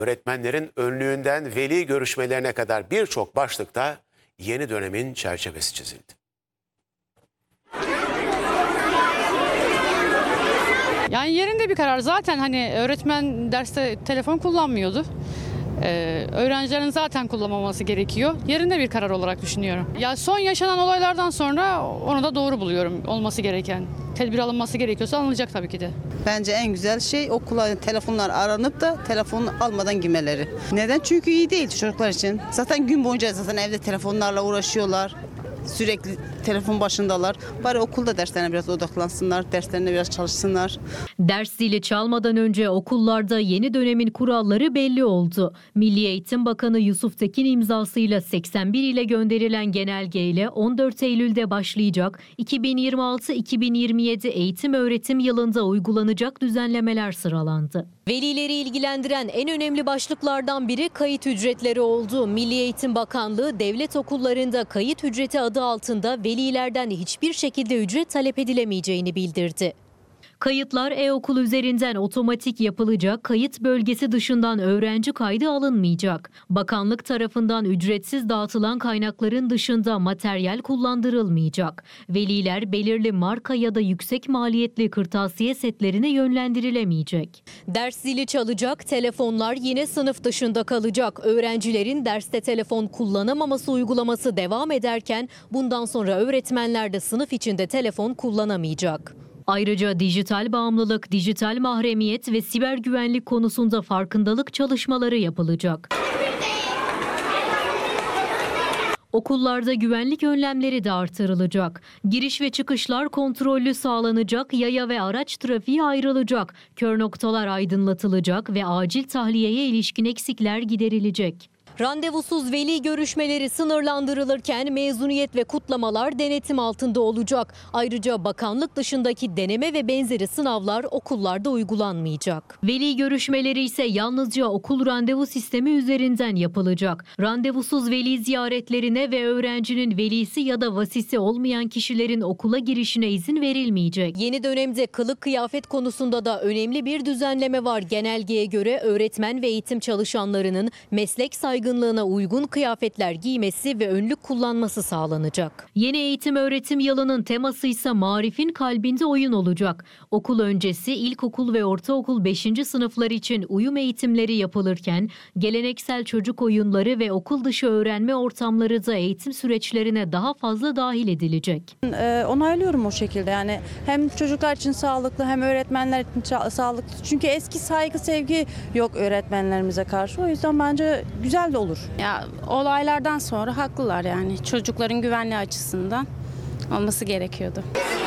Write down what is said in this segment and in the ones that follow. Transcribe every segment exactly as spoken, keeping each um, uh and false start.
Öğretmenlerin önlüğünden veli görüşmelerine kadar birçok başlıkta yeni dönemin çerçevesi çizildi. Yani yerinde bir karar. Zaten hani öğretmen derste telefon kullanmıyordu. Ee, öğrencilerin zaten kullanmaması gerekiyor. Yerinde bir karar olarak düşünüyorum. Ya son yaşanan olaylardan sonra onu da doğru buluyorum, olması gereken. Tedbir alınması gerekiyorsa alınacak tabii ki de. Bence en güzel şey okula telefonlar aranıp da telefon almadan girmeleri. Neden? Çünkü iyi değil çocuklar için. Zaten gün boyunca zaten evde telefonlarla uğraşıyorlar. Sürekli telefon başındalar. Bari okulda derslerine biraz odaklansınlar, derslerine biraz çalışsınlar. Ders zili çalmadan önce okullarda yeni dönemin kuralları belli oldu. Milli Eğitim Bakanı Yusuf Tekin imzasıyla seksen bir ile gönderilen genelgeyle on dört Eylül'de başlayacak iki bin yirmi altı iki bin yirmi yedi eğitim öğretim yılında uygulanacak düzenlemeler sıralandı. Velileri ilgilendiren en önemli başlıklardan biri kayıt ücretleri oldu. Milli Eğitim Bakanlığı devlet okullarında kayıt ücreti adı altında velilerden hiçbir şekilde ücret talep edilemeyeceğini bildirdi. Kayıtlar e-okul üzerinden otomatik yapılacak, kayıt bölgesi dışından öğrenci kaydı alınmayacak. Bakanlık tarafından ücretsiz dağıtılan kaynakların dışında materyal kullandırılmayacak. Veliler belirli marka ya da yüksek maliyetli kırtasiye setlerine yönlendirilemeyecek. Ders zili çalacak, telefonlar yine sınıf dışında kalacak. Öğrencilerin derste telefon kullanamaması uygulaması devam ederken bundan sonra öğretmenler de sınıf içinde telefon kullanamayacak. Ayrıca dijital bağımlılık, dijital mahremiyet ve siber güvenlik konusunda farkındalık çalışmaları yapılacak. Okullarda güvenlik önlemleri de artırılacak. Giriş ve çıkışlar kontrollü sağlanacak, yaya ve araç trafiği ayrılacak, kör noktalar aydınlatılacak ve acil tahliyeye ilişkin eksikler giderilecek. Randevusuz veli görüşmeleri sınırlandırılırken mezuniyet ve kutlamalar denetim altında olacak. Ayrıca bakanlık dışındaki deneme ve benzeri sınavlar okullarda uygulanmayacak. Veli görüşmeleri ise yalnızca okul randevu sistemi üzerinden yapılacak. Randevusuz veli ziyaretlerine ve öğrencinin velisi ya da vasisi olmayan kişilerin okula girişine izin verilmeyecek. Yeni dönemde kılık kıyafet konusunda da önemli bir düzenleme var. Genelgeye göre öğretmen ve eğitim çalışanlarının meslek saygınlığına uygun kıyafetler giymesi ve önlük kullanması sağlanacak. Yeni eğitim öğretim yılının teması ise marifin kalbinde oyun olacak. Okul öncesi ilkokul ve ortaokul beşinci sınıflar için uyum eğitimleri yapılırken geleneksel çocuk oyunları ve okul dışı öğrenme ortamları da eğitim süreçlerine daha fazla dahil edilecek. Ee, onaylıyorum o şekilde, yani hem çocuklar için sağlıklı hem öğretmenler için sağlıklı. Çünkü eski saygı sevgi yok öğretmenlerimize karşı, o yüzden bence güzel de olur. Ya olaylardan sonra haklılar, yani çocukların güvenliği açısından olması gerekiyordu.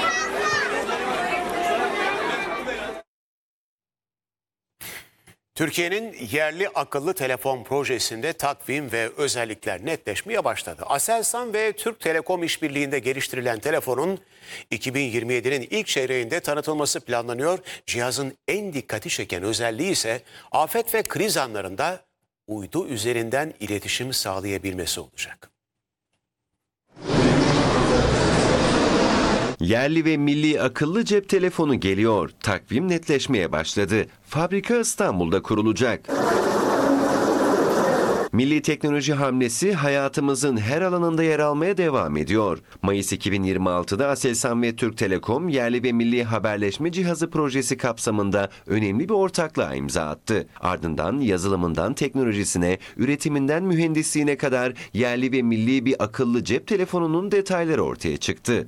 Türkiye'nin yerli akıllı telefon projesinde takvim ve özellikler netleşmeye başladı. Aselsan ve Türk Telekom işbirliğinde geliştirilen telefonun iki bin yirmi yedinin ilk çeyreğinde tanıtılması planlanıyor. Cihazın en dikkati çeken özelliği ise afet ve kriz anlarında uydu üzerinden iletişim sağlayabilmesi olacak. Yerli ve milli akıllı cep telefonu geliyor. Takvim netleşmeye başladı. Fabrika İstanbul'da kurulacak. Milli teknoloji hamlesi hayatımızın her alanında yer almaya devam ediyor. Mayıs iki bin yirmi altıda Aselsan ve Türk Telekom yerli ve milli haberleşme cihazı projesi kapsamında önemli bir ortaklığa imza attı. Ardından yazılımından teknolojisine, üretiminden mühendisliğine kadar yerli ve milli bir akıllı cep telefonunun detayları ortaya çıktı.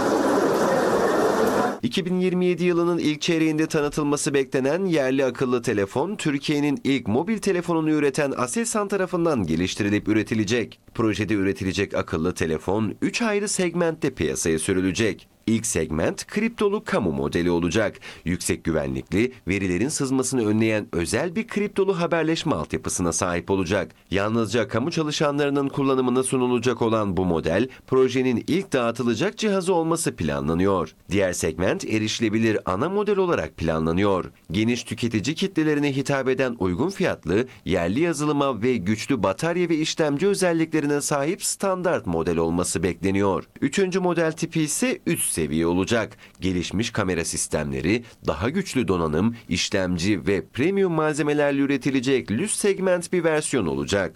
iki bin yirmi yedi yılının ilk çeyreğinde tanıtılması beklenen yerli akıllı telefon, Türkiye'nin ilk mobil telefonunu üreten Aselsan tarafından geliştirilip üretilecek. Projede üretilecek akıllı telefon üç ayrı segmentte piyasaya sürülecek. İlk segment kriptolu kamu modeli olacak. Yüksek güvenlikli, verilerin sızmasını önleyen özel bir kriptolu haberleşme altyapısına sahip olacak. Yalnızca kamu çalışanlarının kullanımına sunulacak olan bu model, projenin ilk dağıtılacak cihazı olması planlanıyor. Diğer segment erişilebilir ana model olarak planlanıyor. Geniş tüketici kitlelerine hitap eden uygun fiyatlı, yerli yazılıma ve güçlü batarya ve işlemci özelliklerine sahip standart model olması bekleniyor. Üçüncü model tipi ise üst seviye olacak. Gelişmiş kamera sistemleri, daha güçlü donanım, işlemci ve premium malzemelerle üretilecek lüks segment bir versiyon olacak.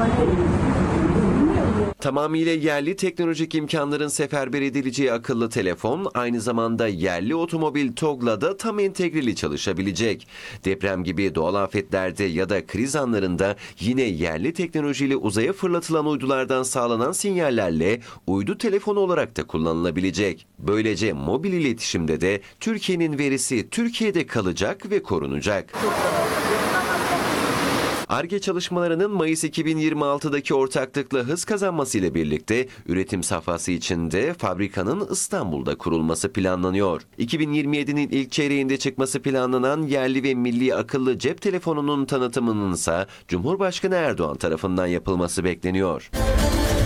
Tamamıyla yerli teknolojik imkanların seferber edileceği akıllı telefon aynı zamanda yerli otomobil T O G'la da tam entegreli çalışabilecek. Deprem gibi doğal afetlerde ya da kriz anlarında yine yerli teknolojiyle uzaya fırlatılan uydulardan sağlanan sinyallerle uydu telefonu olarak da kullanılabilecek. Böylece mobil iletişimde de Türkiye'nin verisi Türkiye'de kalacak ve korunacak. Ar-Ge çalışmalarının Mayıs iki bin yirmi altıdaki ortaklıkla hız kazanmasıyla birlikte üretim safhası içinde fabrikanın İstanbul'da kurulması planlanıyor. iki bin yirmi yedinin ilk çeyreğinde çıkması planlanan yerli ve milli akıllı cep telefonunun tanıtımının ise Cumhurbaşkanı Erdoğan tarafından yapılması bekleniyor.